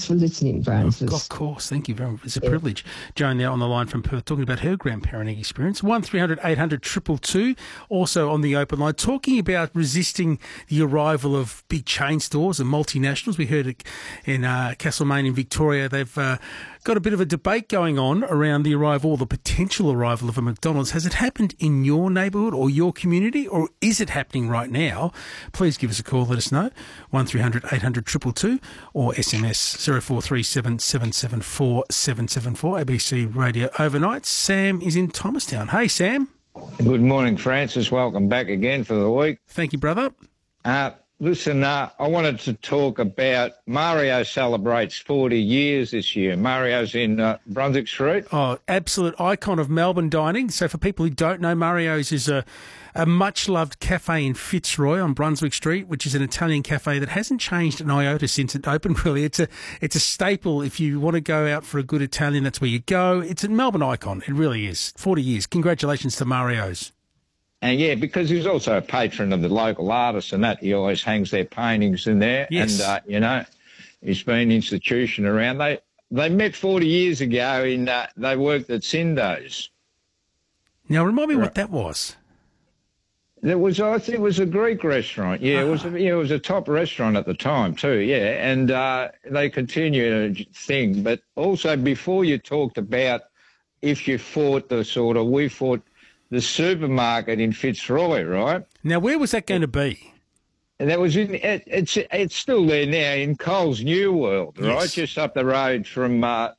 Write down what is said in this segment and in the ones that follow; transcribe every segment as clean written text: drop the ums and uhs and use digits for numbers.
Thanks for listening, Francis. Of course. Thank you very much. It's a privilege. Joan now on the line from Perth talking about her grandparenting experience. 1300 800 222, also on the open line, talking about resisting the arrival of big chain stores and multinationals. We heard it in Castlemaine in Victoria. They've got a bit of a debate going on around the arrival or the potential arrival of a McDonald's. Has it happened in your neighbourhood or your community, or is it happening right now? Please give us a call. Let us know. 1300 800 222 or SMS 0437 774 774. ABC Radio Overnight. Sam is in Thomastown. Hey, Sam. Good morning, Francis. Welcome back again for the week. Thank you, brother. Listen, I wanted to talk about Mario celebrates 40 years this year. Mario's in Brunswick Street. Oh, absolute icon of Melbourne dining. So for people who don't know, Mario's is a much-loved cafe in Fitzroy on Brunswick Street, which is an Italian cafe that hasn't changed an iota since it opened, really. It's a staple. If you want to go out for a good Italian, that's where you go. It's a Melbourne icon. It really is. 40 years. Congratulations to Mario's. And yeah, because he's also a patron of the local artists and that. He always hangs their paintings in there. Yes. And, he's been an institution around. They met 40 years ago they worked at Sindo's. Now, remind me what that was. I think it was a Greek restaurant. Yeah, it was a top restaurant at the time too. Yeah, and they continued a thing. But also before you talked about if you fought we fought the supermarket in Fitzroy, right? Now, where was that going to be? And that was it's still there now in Coles New World, right? Yes. Just up the road from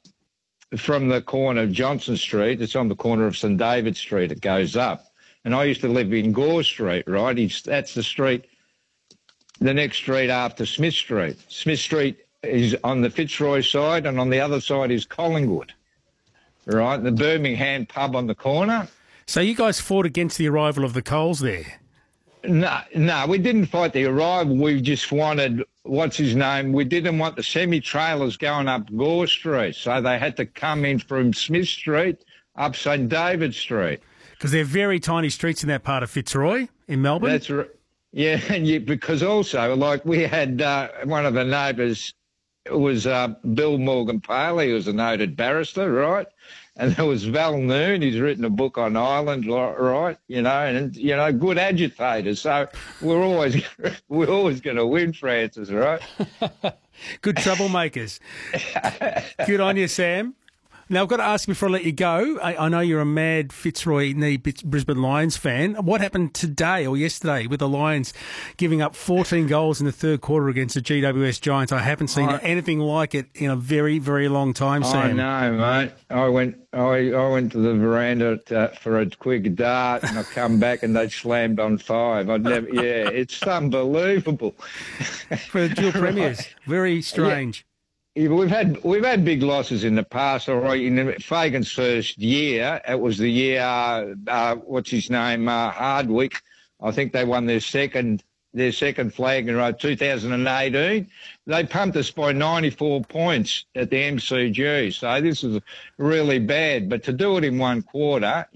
the corner of Johnson Street. It's on the corner of St David Street. It goes up. And I used to live in Gore Street, right? That's the street, the next street after Smith Street. Smith Street is on the Fitzroy side, and on the other side is Collingwood, right? The Birmingham pub on the corner. So you guys fought against the arrival of the Coles there? No, we didn't fight the arrival. We just wanted, what's his name? We didn't want the semi-trailers going up Gore Street, so they had to come in from Smith Street up St David Street. Because they're very tiny streets in that part of Fitzroy in Melbourne. That's right. Yeah, and because also, like, we had one of the neighbours was Bill Morgan Paley, who was a noted barrister, right? And there was Val Noon, he's written a book on Ireland, right? And good agitators. So we're always going to win, Francis, right? Good troublemakers. Good on you, Sam. Now, I've got to ask before I let you go, I know you're a mad Fitzroy Brisbane Lions fan. What happened today or yesterday with the Lions giving up 14 goals in the third quarter against the GWS Giants? I haven't seen anything like it in a very, very long time, Sam. I know, mate. I went to the veranda for a quick dart, and I come back and they slammed on 5. It's unbelievable. For the dual premiers, very strange. Yeah, we've had big losses in the past. All right, in Fagan's first year, it was the year what's his name, Hardwick. I think they won their second flag in a row, 2018. They pumped us by 94 points at the MCG. So this is really bad. But to do it in one quarter,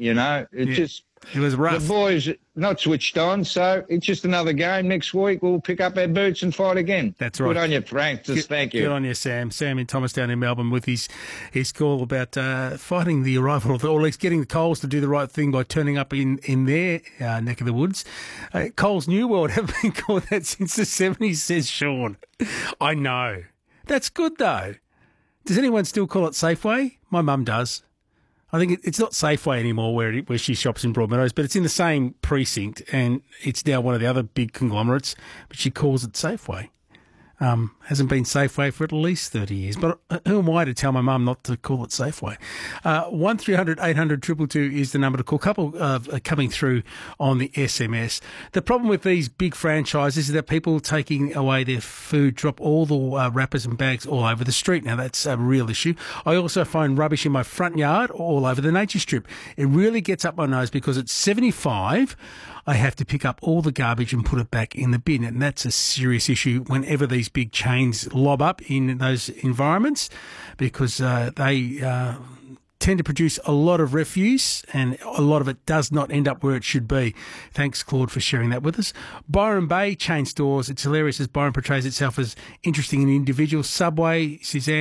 it was rough. The boys not switched on, so it's just another game. Next week we'll pick up our boots and fight again. That's right. Good on you, Francis. Thank you. Good on you, Sam. Sam in Thomastown in Melbourne with his call about fighting the arrival of, or at least getting the Coles to do the right thing by turning up in their neck of the woods. Coles New World haven't been called that since the 70s, says Sean. I know. That's good, though. Does anyone still call it Safeway? My mum does. I think it's not Safeway anymore where she shops in Broadmeadows, but it's in the same precinct, and it's now one of the other big conglomerates, but she calls it Safeway. Hasn't been Safeway for at least 30 years. But who am I to tell my mum not to call it Safeway? 1300 800 222 is the number to call. Couple coming through on the SMS. The problem with these big franchises is that people taking away their food drop all the wrappers and bags all over the street. Now, that's a real issue. I also find rubbish in my front yard all over the nature strip. It really gets up my nose because at 75, I have to pick up all the garbage and put it back in the bin. And that's a serious issue whenever these big chains lob up in those environments, because they tend to produce a lot of refuse and a lot of it does not end up where it should be. Thanks, Claude, for sharing that with us. Byron Bay chain stores. It's hilarious as Byron portrays itself as interesting and individual. Subway, Suzanne.